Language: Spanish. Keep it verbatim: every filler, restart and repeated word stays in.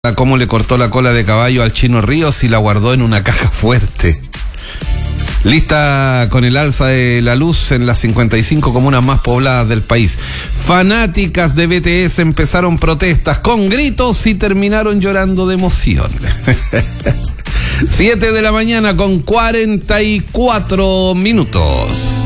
Cómo le cortó la cola de caballo al Chino Ríos y la guardó en una caja fuerte. Lista con el alza de la luz en las cincuenta y cinco comunas más pobladas del país. Fanáticas de B T S empezaron protestas con gritos y terminaron llorando de emoción. Siete de la mañana con cuarenta y cuatro minutos.